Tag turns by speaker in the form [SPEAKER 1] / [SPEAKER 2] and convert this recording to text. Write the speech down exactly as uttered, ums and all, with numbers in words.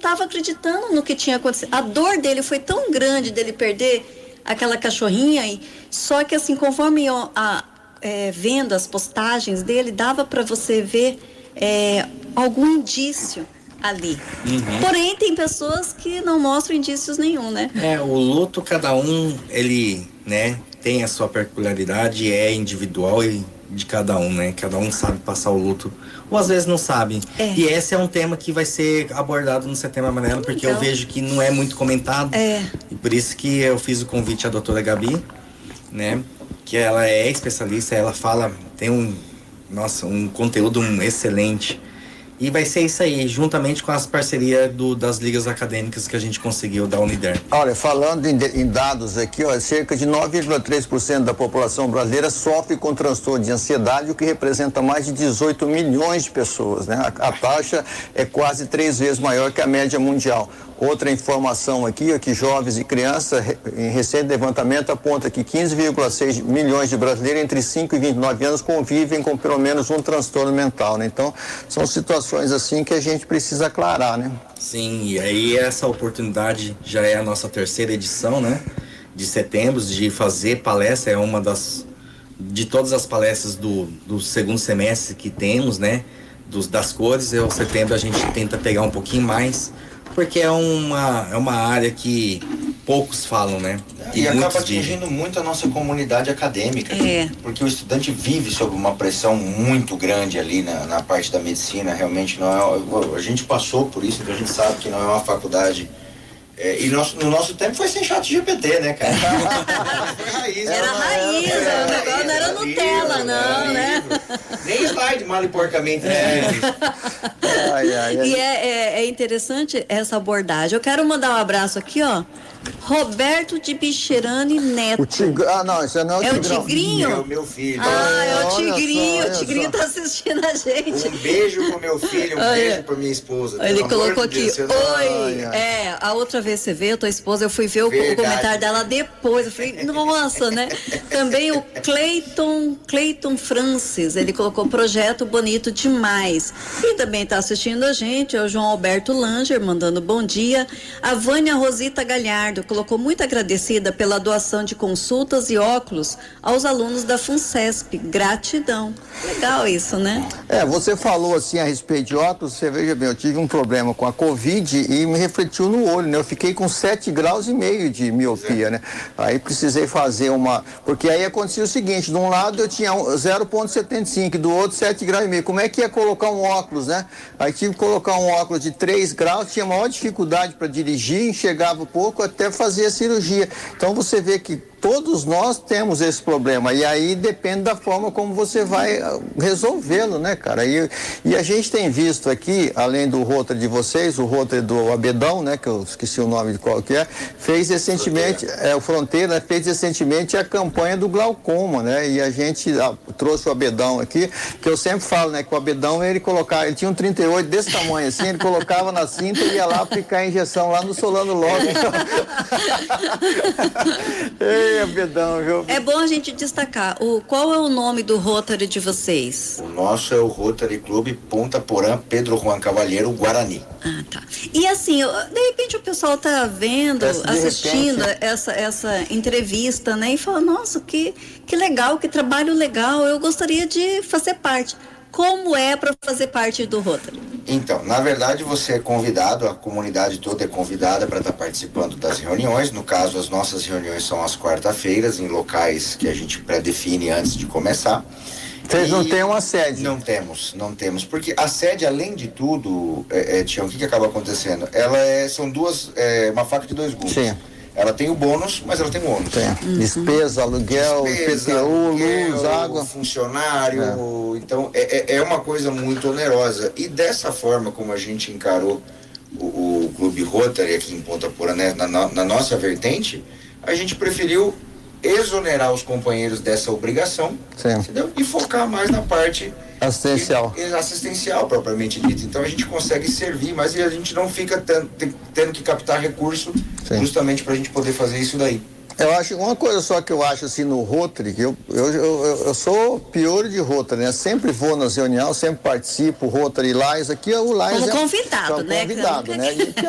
[SPEAKER 1] estava acreditando no que tinha acontecido. A dor dele foi tão grande dele perder aquela cachorrinha, e só que assim, conforme eu, a, é, vendo as postagens dele, dava para você ver é, algum indício ali. Uhum. Porém, tem pessoas que não mostram indícios nenhum, né?
[SPEAKER 2] É, o luto, cada um, ele, né, tem a sua peculiaridade, é individual e de cada um, né? Cada um sabe passar o luto, ou às vezes não sabe. É. E esse é um tema que vai ser abordado no Setembro Amarelo, porque então, eu vejo que não é muito comentado. É. E por isso que eu fiz o convite à doutora Gabi, né? Que ela é especialista, ela fala, tem um, nossa, um conteúdo excelente. E vai ser isso aí, juntamente com as parcerias do, das ligas acadêmicas que a gente conseguiu da Unider.
[SPEAKER 3] Olha, falando em, em dados aqui, ó, cerca de nove vírgula três por cento da população brasileira sofre com transtorno de ansiedade, o que representa mais de dezoito milhões de pessoas, né? A, a taxa é quase três vezes maior que a média mundial. Outra informação aqui é que jovens e crianças, em recente levantamento, aponta que quinze vírgula seis milhões de brasileiros entre cinco e vinte e nove anos convivem com pelo menos um transtorno mental, né? Então, são situações assim que a gente precisa aclarar, né?
[SPEAKER 2] Sim, e aí essa oportunidade já é a nossa terceira edição, né? De setembro, de fazer palestra, é uma das, de todas as palestras do, do segundo semestre que temos, né? Dos, das cores, é o setembro a gente tenta pegar um pouquinho mais, porque é uma, é uma área que poucos falam, né?
[SPEAKER 4] E, e acaba atingindo vivem. muito a nossa comunidade acadêmica, é. porque o estudante vive sob uma pressão muito grande ali na, na parte da medicina. Realmente não é, a gente passou por isso, então a gente sabe que não é uma faculdade. É, e nosso, no nosso tempo foi sem chat G P T, né, cara?
[SPEAKER 1] Foi raiz, era, era raiz, era, o negócio não era Nutella, livro, não, era né?
[SPEAKER 4] Livro. Nem slide mal e porcamente, né?
[SPEAKER 1] Ai, ai, ai. E é, é, é interessante essa abordagem. Eu quero mandar um abraço aqui, ó. Roberto de Bicherani Neto.
[SPEAKER 3] O tig... Ah, não, isso não é o
[SPEAKER 1] É
[SPEAKER 3] Tigrão.
[SPEAKER 1] o Tigrinho?
[SPEAKER 4] É o meu filho.
[SPEAKER 1] Ah, é o
[SPEAKER 3] Olha
[SPEAKER 1] Tigrinho.
[SPEAKER 3] só,
[SPEAKER 1] o Tigrinho tá assistindo a gente.
[SPEAKER 4] Um beijo pro meu filho, um
[SPEAKER 1] Olha.
[SPEAKER 4] beijo pra minha esposa.
[SPEAKER 1] Ele colocou
[SPEAKER 4] de
[SPEAKER 1] aqui,
[SPEAKER 4] Deus,
[SPEAKER 1] oi,
[SPEAKER 4] ai, ai.
[SPEAKER 1] é, a outra vez você vê, a tua esposa, eu fui ver o, o comentário dela depois, eu falei, nossa, né? Também o Cleiton, Cleiton Francis, ele colocou projeto bonito demais. E também tá assistindo a gente, é o João Alberto Langer, mandando bom dia. A Vânia Rosita Galhardo colocou muito agradecida pela doação de consultas e óculos aos alunos da FUNCESP. Gratidão. Legal isso, né?
[SPEAKER 3] É, você falou assim a respeito de óculos, você veja bem, eu tive um problema com a Covid e me refletiu no olho, né? Eu fiquei com sete graus e meio de miopia, né? Aí precisei fazer uma... Porque aí acontecia o seguinte, de um lado eu tinha zero vírgula setenta e cinco, do outro sete graus e meio. Como é que ia colocar um óculos, né? Aí tive que colocar um óculos de três graus, tinha maior dificuldade para dirigir, enxergava pouco até fazer a cirurgia. Então você vê que todos nós temos esse problema e aí depende da forma como você vai resolvê-lo, né, cara? E, e a gente tem visto aqui, além do Rotary de vocês, o Rotary do Abedão, né, que eu esqueci o nome de qual que é, fez recentemente, é o Fronteira, né, fez recentemente a campanha do glaucoma, né? E a gente ah, trouxe o Abedão aqui, que eu sempre falo, né, que o Abedão, ele colocava, ele tinha um trinta e oito desse tamanho assim, ele colocava na cinta e ia lá aplicar a injeção lá no Solano Lopes. Ei, Abedão, viu?
[SPEAKER 1] É bom a gente destacar, o, qual é o nome do Rotary de vocês?
[SPEAKER 4] O nosso é o Rotary Clube Ponta Porã, Pedro Juan Cavalheiro, Guarani.
[SPEAKER 1] Ah, tá. E assim, de repente o pessoal tá vendo, assistindo repente, essa, essa entrevista, né? E fala, nossa, que, que legal, que trabalho legal, eu gostaria de fazer parte. Como é para fazer parte do Rotary?
[SPEAKER 4] Então, na verdade, você é convidado, a comunidade toda é convidada para estar participando das reuniões. No caso, as nossas reuniões são às quarta-feiras, em locais que a gente pré-define antes de começar.
[SPEAKER 3] Vocês e não têm uma sede?
[SPEAKER 4] Não temos, não temos. Porque a sede, além de tudo, é, é, Tião, o que, que acaba acontecendo? Ela é, são duas, é, uma faca de dois gumes.
[SPEAKER 3] Sim.
[SPEAKER 4] Ela tem o bônus, mas ela tem o ônus.
[SPEAKER 3] Tem. Uhum. Despesa, aluguel,
[SPEAKER 4] Despesa,
[SPEAKER 3] P T U,
[SPEAKER 4] aluguel,
[SPEAKER 3] luz, água.
[SPEAKER 4] Funcionário. É. Então, é, é uma coisa muito onerosa. E dessa forma como a gente encarou o, o Clube Rotary aqui em Ponta Porã, né, na, na nossa vertente, a gente preferiu exonerar os companheiros dessa obrigação, entendeu? E focar mais na parte
[SPEAKER 3] assistencial.
[SPEAKER 4] E, assistencial, propriamente dita. Então a gente consegue servir, mas a gente não fica tendo, tendo que captar recurso. Sim. Justamente para a gente poder fazer isso daí.
[SPEAKER 3] Eu acho, uma coisa só que eu acho assim no Rotary, que eu, eu, eu, eu sou pior de Rotary, né? Sempre vou nas reuniões, sempre participo, Rotary Lais, aqui é o Lais.
[SPEAKER 1] Como
[SPEAKER 3] é,
[SPEAKER 1] convidado,
[SPEAKER 3] é
[SPEAKER 1] né?
[SPEAKER 3] Convidado, né?